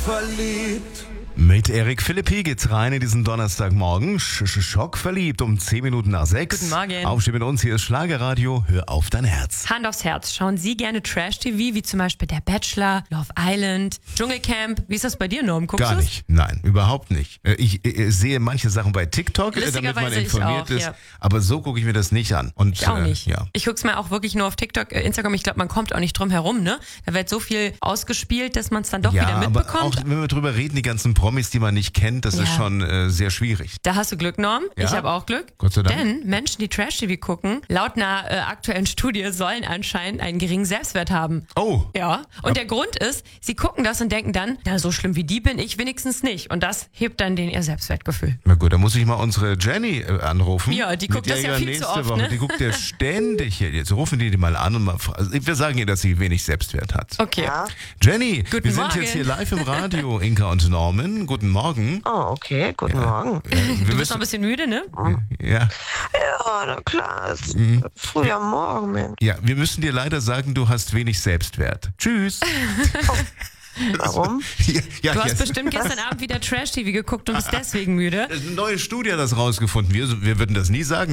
Schockverliebt. Mit Erik Philippi geht's rein in diesen Donnerstagmorgen. Schockverliebt um 10 Minuten nach 6. Guten Morgen. Aufstehen mit uns, hier ist Schlagerradio. Hör auf dein Herz. Hand aufs Herz. Schauen Sie gerne Trash-TV, wie zum Beispiel Der Bachelor, Love Island, Dschungelcamp. Wie ist das bei dir, Norm? Guckst Gar du's? nicht, nein, überhaupt nicht. Ich sehe manche Sachen bei TikTok, damit man Lustigerweise ich informiert auch, ist. ja. Aber so gucke ich mir das nicht an. Und, Ich auch nicht. Ja. Ich guck's mir auch wirklich nur auf TikTok, Instagram. Ich glaube, man kommt auch nicht drum herum, ne? Da wird so viel ausgespielt, dass man es dann doch wieder aber mitbekommt. auch wenn wir drüber reden, die ganzen Promis, die man nicht kennt, das ist Ja. schon sehr schwierig. Da hast du Glück, Norm. Ja? Ich habe auch Glück. Gott sei Dank. Denn Menschen, die Trash-TV gucken, laut einer aktuellen Studie sollen anscheinend einen geringen Selbstwert haben. Oh, Ja, und der Grund ist, sie gucken das und denken dann, na, so schlimm wie die bin ich wenigstens nicht. Und das hebt dann ihr Selbstwertgefühl. na gut, da muss ich mal unsere Jenny anrufen. Ja, die Mit guckt das der ja viel nächste zu oft, Woche. ne? Die guckt ja ständig hier. Jetzt rufen die mal an und mal fragen. Wir sagen ihr, dass sie wenig Selbstwert hat. Okay. Ja. Jenny, Guten wir sind Morgen. jetzt hier live im Radio, Inka und Norman. Guten Morgen. Oh, okay, guten Morgen. Du bist noch ein bisschen müde, ne? Ja, Ja, na klar, es ist früh am Morgen, Mensch. ja, wir müssen dir leider sagen, du hast wenig Selbstwert. Tschüss. Warum? Ja, Du hast jetzt. bestimmt gestern Abend wieder Trash-TV geguckt und bist deswegen müde. Eine neue Studie hat das rausgefunden. Wir würden das nie sagen.